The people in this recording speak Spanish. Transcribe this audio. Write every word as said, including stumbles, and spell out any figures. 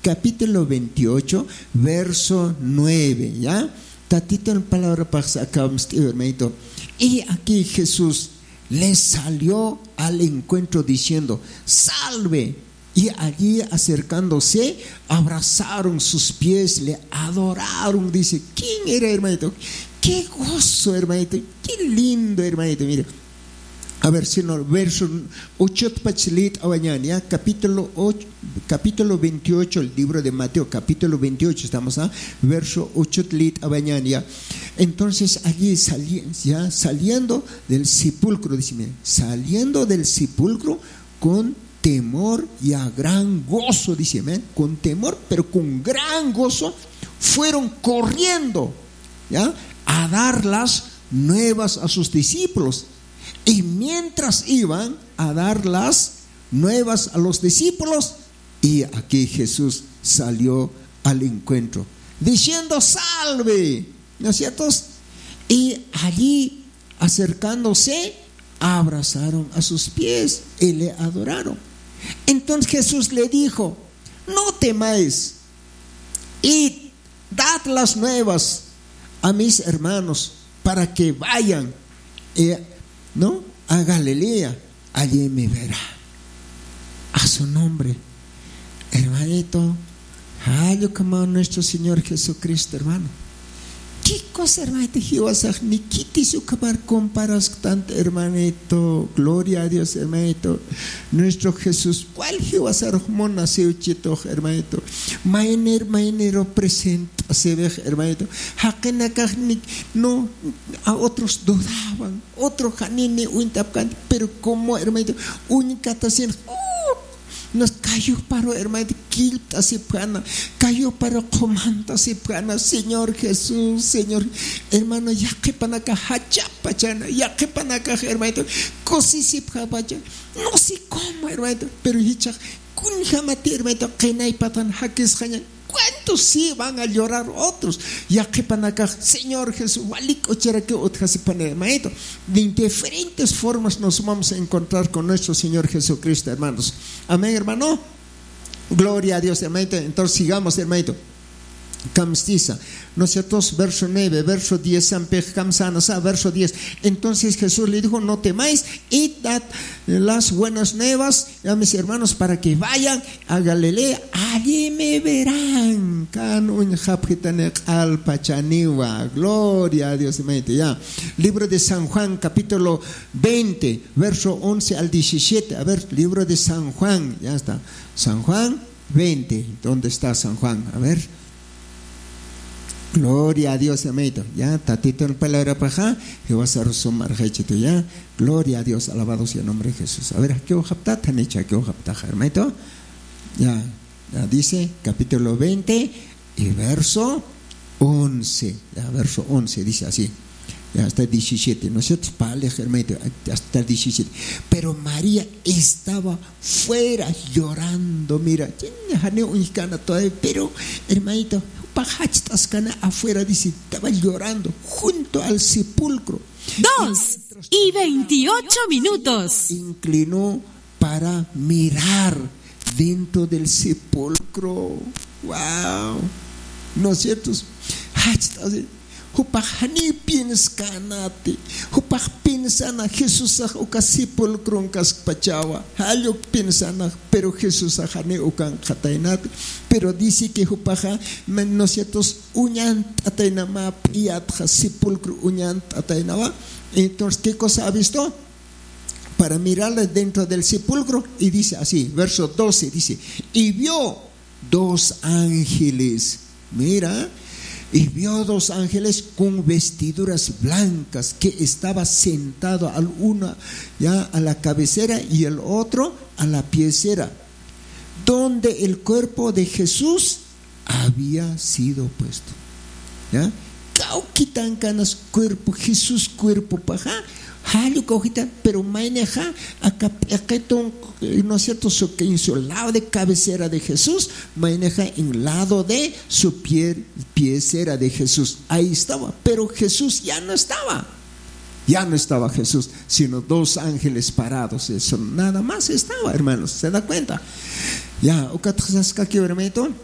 capítulo veintiocho, verso nueve, ¿ya? Tatito en palabra para acá, hermanito. Y aquí Jesús le salió al encuentro diciendo: salve. Y allí acercándose, abrazaron sus pies, le adoraron. Dice: ¿quién era, hermanito? Qué gozo, hermanito, qué lindo, hermanito. Mire, a ver si no, verso ocho, ya, capítulo ocho, capítulo veintiocho, el libro de Mateo, capítulo veintiocho, estamos a verso ocho, ya. Entonces allí sali, ya, saliendo del sepulcro, dice, mire, saliendo del sepulcro con temor y a gran gozo, dice, ¿ven? Con temor, pero con gran gozo, fueron corriendo, ¿ya?, a dar las nuevas a sus discípulos. Y mientras iban a dar las nuevas a los discípulos, y aquí Jesús salió al encuentro, diciendo: salve, ¿no es cierto? Y allí, acercándose, abrazaron a sus pies y le adoraron. Entonces Jesús le dijo: no temáis, id, dad las nuevas a mis hermanos para que vayan, eh, ¿no?, a Galilea, allí me verá. A su nombre, hermanito, hallo como nuestro Señor Jesucristo, hermano. ¿Qué cosa, hermanito? Ni quitis ucabar comparas tanto, hermanito. Gloria a Dios, hermanito. Nuestro Jesús, ¿cuál hiwasar mona se uchito, hermanito? Mainer, mainero presenta, se ve, hermanito. Hakenakahnik, no, a otros dudaban, otros hanini uintapkan, pero como, hermanito, unicatasen, nos cayó para, hermano, quilta se plana, cayó para comanda se plana. Señor Jesús, Señor, hermano, ya que panaka hachapachana, ya que panaka, hermano, cosi se plabaya, no sé cómo, hermano, pero hicha, kunjamati, hermano, que no hay patan hackes hañan. ¿Cuántos sí van a llorar otros? Ya que panacá, Señor Jesús, walik ochera que otras se pone, hermanito. De diferentes formas nos vamos a encontrar con nuestro Señor Jesucristo, hermanos. Amén, hermano. Gloria a Dios, hermanito. Entonces sigamos, hermanito. Camstiza, ¿no es cierto? Verso nueve, verso diez, verso diez. Entonces Jesús le dijo: no temáis, id, dad las buenas nuevas a mis hermanos para que vayan a Galilea, allí me verán. Gloria a Dios, ya. Libro de San Juan, capítulo veinte, verso once al diecisiete. A ver, libro de San Juan, ya está. San Juan veinte, ¿dónde está San Juan? A ver. Gloria a Dios, hermanito. Ya, tatito en palabra paja, que vas a resumar, ya. Gloria a Dios, alabado sea el nombre de Jesús. A ver, ¿qué hojapta? Tanecha, ¿qué hojapta, hermanito? Ya, ya dice, capítulo veinte y verso once. Ya, verso once, dice así. Ya, hasta el diecisiete. Nosotros, padre, hermanito, hasta el diecisiete. Pero María estaba fuera llorando, mira. Pero, hermanito, afuera, dice, estaba llorando junto al sepulcro. Dos y veintiocho minutos. Inclinó para mirar dentro del sepulcro. Wow, ¿no es cierto? Hupahani pienskanate, hupah piensana Jesús a uka sepulcro ukas pachawa, hallo piensana, pero Jesús a jane ukan jatainate, pero dice que hupaja, no es cierto, uñant atainama piatja sepulcro uñant atainaba. Entonces, ¿qué cosa ha visto? Para mirarle dentro del sepulcro, y dice así, verso doce, dice, y vio dos ángeles, mira, y vio dos ángeles con vestiduras blancas, que estaba sentado al uno ya a la cabecera y el otro a la piecera, donde el cuerpo de Jesús había sido puesto. ¿Ya? Quitan canas cuerpo, Jesús cuerpo paja, pero maineja acá no es cierto, en su lado de cabecera de Jesús, maineja en lado de su pie, piecera de Jesús. Ahí estaba, pero Jesús ya no estaba. Ya no estaba Jesús, sino dos ángeles parados. Eso nada más estaba, hermanos. ¿Se da cuenta? Ya, ¿qué hermanito?